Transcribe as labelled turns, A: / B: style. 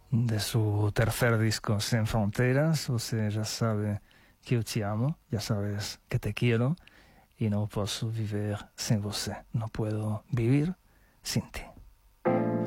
A: de su tercer disco, Sin Fronteras. Você já sabe que eu te amo, ya sabes que te quiero y no puedo vivir sin você. No puedo vivir sin ti.